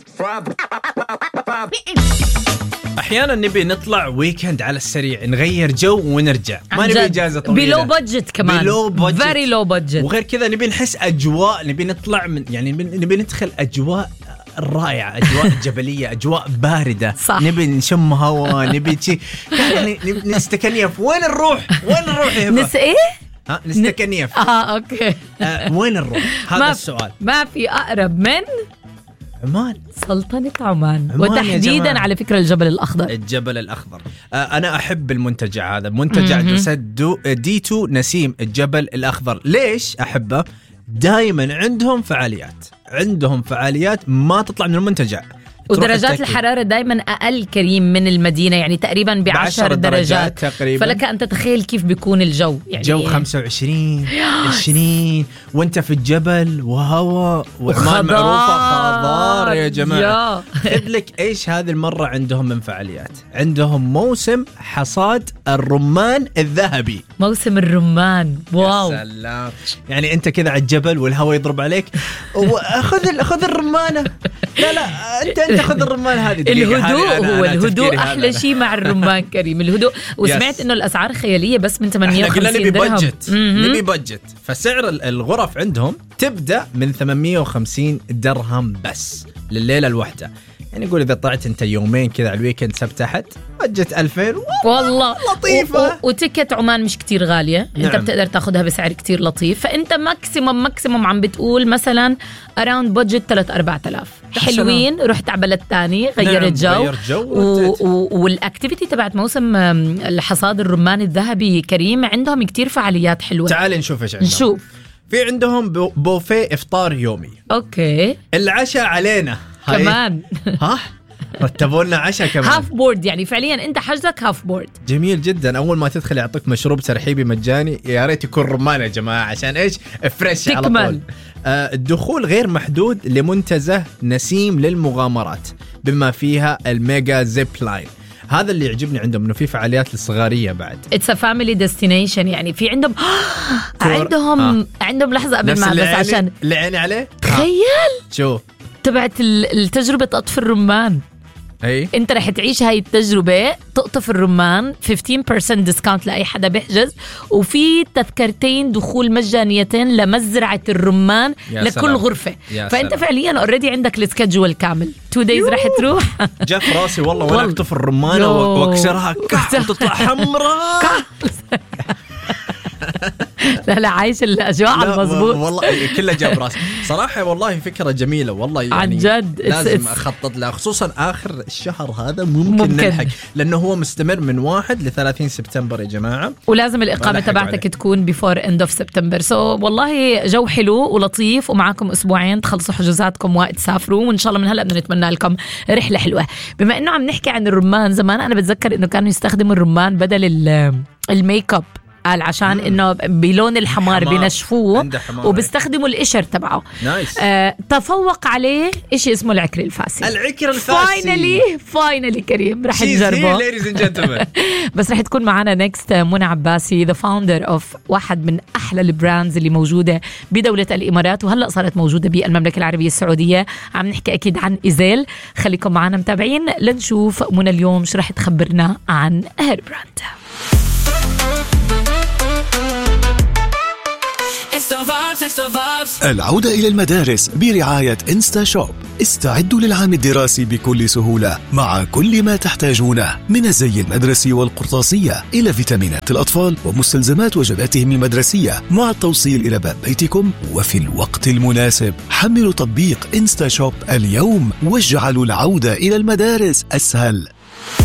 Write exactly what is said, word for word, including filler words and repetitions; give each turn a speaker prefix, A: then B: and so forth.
A: أحيانا نبي نطلع ويكند على السريع، نغير جو ونرجع، ما نبي إجازة طويلة،
B: بلو بادجت كمان،
A: بلو بادجت،
B: very low budget.
A: وغير كذا نبي نحس أجواء، نبي نطلع من يعني نبي ندخل أجواء رائعة، أجواء جبلية، أجواء باردة،
B: صح.
A: نبي نشم هوا، نبي شيء يعني نستكنيف. وين نروح؟ وين نروح يا هبة؟
B: نس إيه؟
A: ها نستكنيف.
B: آه أوكي.
A: آه وين نروح؟ هذا السؤال.
B: ما في أقرب من
A: عمان،
B: سلطنة عمان,
A: عمان
B: وتحديدا على فكرة الجبل الأخضر.
A: الجبل الأخضر. آه أنا أحب المنتجع هذا، منتجع دوسد ديتو نسيم الجبل الأخضر. ليش أحبه؟ دائما عندهم فعاليات، عندهم فعاليات ما تطلع من المنتجع،
B: ودرجات الحرارة دايما أقل كريم من المدينة، يعني تقريبا بعشر درجات تقريبا. فلك أن تتخيل كيف بيكون الجو، يعني
A: جو خمسة وعشرين عشرين وانت في الجبل وهواء وعمان معروفة خضار يا جماعة. خذ لك ايش هذه المرة عندهم من فعاليات؟ عندهم موسم حصاد الرمان الذهبي.
B: موسم الرمان، واو
A: يا سلام. يعني انت كذا على الجبل والهواء يضرب عليك، خذ خذ الرمانة. لا لا انت انت خذ الرمان هذه.
B: الهدوء هو الهدوء احلى شيء مع الرمان كريم، الهدوء. وسمعت انه الاسعار خياليه بس من ثمانمية وخمسين درهم. نبي بادجت، نبي بادجت.
A: فسعر الغرف عندهم تبدا من ثمانمية وخمسين درهم بس لليله الواحده. يعني يقول إذا طلعت أنت يومين كذا على الويكند سبت أحد بجت ألفين
B: والله
A: لطيفة.
B: وتيكت عمان مش كتير غالية. نعم. أنت بتقدر تاخدها بسعر كتير لطيف. فأنت ماكسيموم ماكسيموم عم بتقول مثلا around budget ثلاثة أربعة آلاف حلوين. رحت على بلد تاني غيرت
A: نعم.
B: جو,
A: غير جو
B: و... و... والأكتيفيتي تبعت موسم الحصاد الرمان الذهبي كريم عندهم كتير فعاليات حلوة.
A: تعال نشوف إيش عندهم.
B: نشوف.
A: في عندهم بوفيه إفطار يومي.
B: أوكي.
A: العشاء علينا
B: كمان.
A: ها رتبوا لنا عشاء كمان.
B: هاف بورد، يعني فعليا انت حجزك هاف بورد.
A: جميل جدا. اول ما تدخل يعطيك مشروب ترحيبي مجاني. يا ريت يكون رمان يا جماعه عشان ايش فريش على طول. آه الدخول غير محدود لمنتزه نسيم للمغامرات بما فيها الميجا زيب لاين. هذا اللي يعجبني عندهم انه في فعاليات للصغاريه بعد. اتس ا
B: فاميلي ديستنيشن، يعني في عندهم عندهم آه. عندهم لحظه قبل ما بس عشان
A: اللي عيني عليه.
B: تخيل
A: شو
B: تبعت التجربه قطف الرمان.
A: أي.
B: انت رح تعيش هاي التجربة تقطف الرمان خمسة عشر بالمية ديسكاونت لأي حدا بيحجز، وفي تذكرتين دخول مجانيتين لمزرعة الرمان لكل سلام. غرفة. فانت سلام. فعليا اوريدي عندك السكجول كامل تو دايز رح تروح.
A: جاف راسي والله وانا اقطف الرمانة واكسرها وتطلع حمراء.
B: لا لا عايش الأجواء المضبوط
A: والله كله جاب راسي صراحة. والله فكرة جميلة والله، يعني
B: عن جد
A: لازم أخطط لها خصوصا آخر الشهر هذا ممكن, ممكن نلحق، لأنه هو مستمر من واحد لثلاثين سبتمبر يا جماعة،
B: ولازم الإقامة تبعتك تكون before end of September. so والله جو حلو ولطيف، ومعاكم أسبوعين تخلصوا حجوزاتكم وقت تسافروا، وإن شاء الله من هلأ بدنا نتمنى لكم رحلة حلوة. بما إنه عم نحكي عن الرمان، زمان أنا بتذكر إنه كانوا يستخدموا الرمان بدل الميك اب، قال عشان انه بلون الحمار بينشفوه وبيستخدموا القشر تبعه.
A: نايس.
B: آه تفوق عليه إشي اسمه العكر الفاسي.
A: العكر الفاسي
B: فاينلي فاينلي كريم رح نجربه. بس رح تكون معنا نيكست منى عباسي the founder of واحد من احلى البراندز اللي موجوده بدوله الامارات، وهلا صارت موجوده بالمملكه العربيه السعوديه. عم نحكي اكيد عن إيزيل. خليكم معنا متابعين لنشوف منى اليوم شو رح تخبرنا عن هير براند.
C: العودة إلى المدارس برعاية إنستا شوب. استعدوا للعام الدراسي بكل سهولة مع كل ما تحتاجونه من الزي المدرسي والقرطاسية إلى فيتامينات الأطفال ومستلزمات وجباتهم المدرسية مع التوصيل إلى باب بيتكم وفي الوقت المناسب. حملوا تطبيق إنستا شوب اليوم واجعلوا العودة إلى المدارس أسهل.